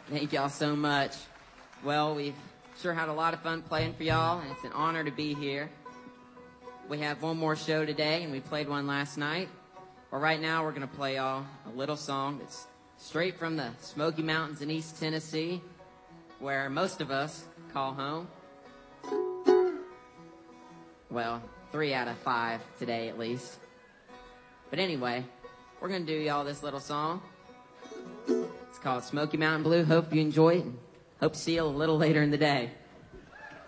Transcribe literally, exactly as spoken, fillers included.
Thank y'all so much. Well, we've sure had a lot of fun playing for y'all, and it's an honor to be here. We have one more show today, and we played one last night. But right now, we're going to play y'all a little song that's straight from the Smoky Mountains in East Tennessee, where most of us call home. Well, three out of five today, at least. But anyway, we're going to do y'all this little song. It's called Smoky Mountain Blue. Hope you enjoy it, and hope to see you a little later in the day.